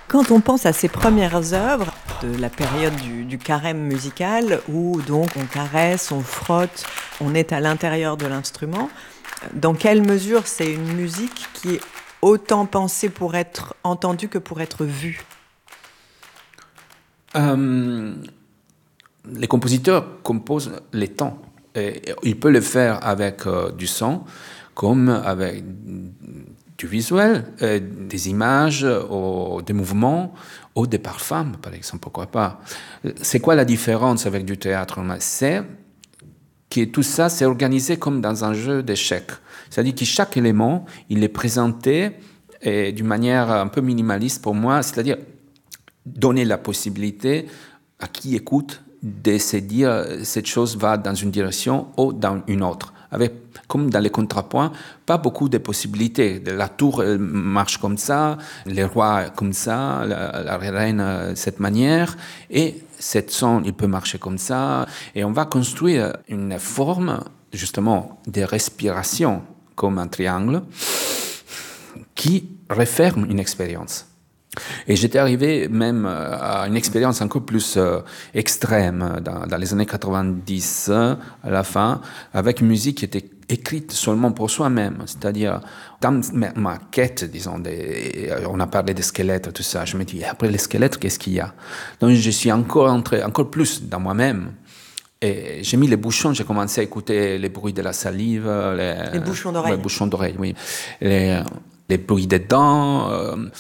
Quand on pense à ces premières œuvres de la période du carême musical, où donc on caresse, on frotte, on est à l'intérieur de l'instrument, dans quelle mesure c'est une musique qui est autant pensée pour être entendue que pour être vue? Les compositeurs composent les temps. Et ils peuvent le faire avec du son, comme avec du visuel, des images, ou des mouvements, ou des parfums, par exemple, pourquoi pas. C'est quoi la différence avec du théâtre? C'est que tout ça, c'est organisé comme dans un jeu d'échecs. C'est-à-dire que chaque élément, il est présenté d'une manière un peu minimaliste pour moi, c'est-à-dire donner la possibilité à qui écoute de se dire cette chose va dans une direction ou dans une autre. Avec, comme dans les contrapoints, pas beaucoup de possibilités. La tour elle marche comme ça, les rois comme ça, la reine de cette manière, et cette son, il peut marcher comme ça. Et on va construire une forme, justement, de respiration, comme un triangle, qui referme une expérience. Et j'étais arrivé même à une expérience encore plus extrême dans les années 90, à la fin, avec une musique qui était écrite seulement pour soi-même. C'est-à-dire, dans ma quête, disons, on a parlé des squelettes, tout ça, je me dis, après les squelettes, qu'est-ce qu'il y a? Donc je suis encore entré encore plus dans moi-même. Et j'ai mis les bouchons, j'ai commencé à écouter les bruits de la salive. Les bouchons d'oreille. Les bouchons d'oreille, oui. Les bruits des dents,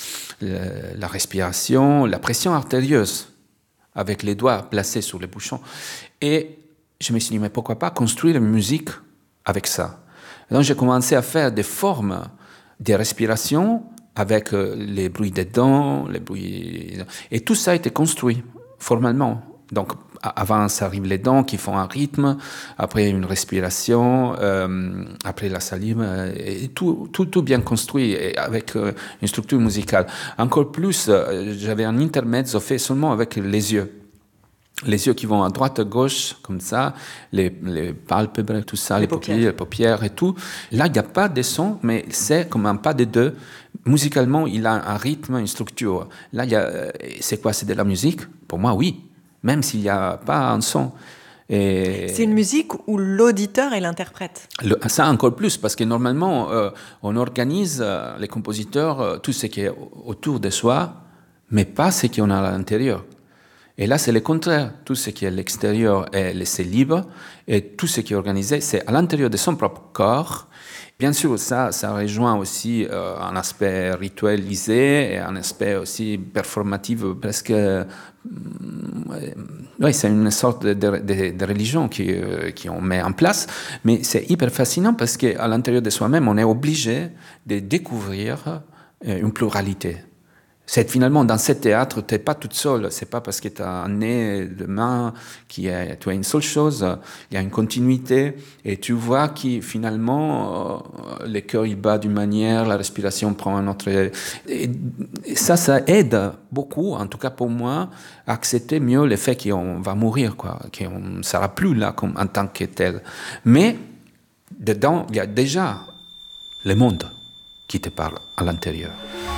la respiration, la pression artérieuse avec les doigts placés sur les bouchons. Et je me suis dit, mais pourquoi pas construire une musique avec ça? Et donc j'ai commencé à faire des formes de respiration avec les bruits des dents, les bruits... Et tout ça a été construit formellement. Donc avant, ça arrive les dents qui font un rythme, après une respiration, après la salive, et tout bien construit et avec une structure musicale. Encore plus, j'avais un intermezzo fait seulement avec les yeux. Les yeux qui vont à droite, à gauche, comme ça, les palpebres, tout ça, les paupières et tout. Là, il n'y a pas de son, mais c'est comme un pas de deux. Musicalement, il a un rythme, une structure. Là, c'est quoi? C'est de la musique? Pour moi, oui. Même s'il n'y a pas un son. Et c'est une musique où l'auditeur est l'interprète. Ça encore plus, parce que normalement, on organise, les compositeurs, tout ce qui est autour de soi, mais pas ce qu'on a à l'intérieur. Et là, c'est le contraire. Tout ce qui est à l'extérieur est laissé libre, et tout ce qui est organisé, c'est à l'intérieur de son propre corps. Bien sûr, ça rejoint aussi un aspect ritualisé et un aspect aussi performatif, presque... oui, c'est une sorte de religion qu'on met en place, mais c'est hyper fascinant parce qu'à l'intérieur de soi-même, on est obligé de découvrir une pluralité. C'est finalement, dans ce théâtre, tu n'es pas toute seule. C'est pas parce que tu as un nez, de main, tu as une seule chose. Il y a une continuité. Et tu vois que finalement, le cœur, il bat d'une manière, la respiration prend un autre. Et ça aide beaucoup, en tout cas pour moi, à accepter mieux le fait qu'on va mourir, quoi, qu'on ne sera plus là comme, en tant que tel. Mais dedans, il y a déjà le monde qui te parle à l'intérieur.